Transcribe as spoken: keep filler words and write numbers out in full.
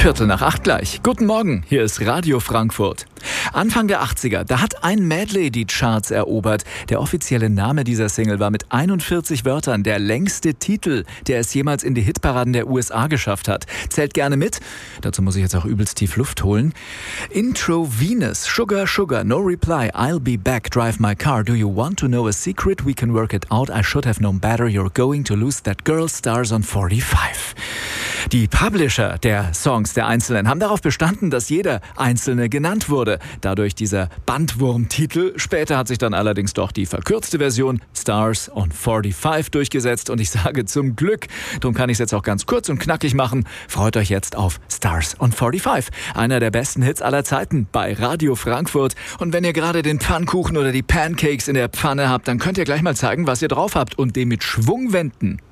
Viertel nach acht gleich. Guten Morgen, hier ist Radio Frankfurt. Anfang der achtziger, da hat ein Medley die Charts erobert. Der offizielle Name dieser Single war mit einundvierzig Wörtern der längste Titel, der es jemals in die Hitparaden der U S A geschafft hat. Zählt gerne mit. Dazu muss ich jetzt auch übelst tief Luft holen. Intro Venus, Sugar Sugar, No Reply, I'll Be Back, Drive My Car, Do You Want to Know a Secret? We Can Work It Out, I Should Have Known Better, You're Going to Lose That Girl, Stars on forty-five. Die Publisher der Songs der Einzelnen haben darauf bestanden, dass jeder Einzelne genannt wurde. Dadurch dieser Bandwurmtitel. Später hat sich dann allerdings doch die verkürzte Version Stars on forty-five durchgesetzt. Und ich sage zum Glück, darum kann ich es jetzt auch ganz kurz und knackig machen. Freut euch jetzt auf Stars on forty-five. Einer der besten Hits aller Zeiten bei Radio Frankfurt. Und wenn ihr gerade den Pfannkuchen oder die Pancakes in der Pfanne habt, dann könnt ihr gleich mal zeigen, was ihr drauf habt und den mit Schwung wenden.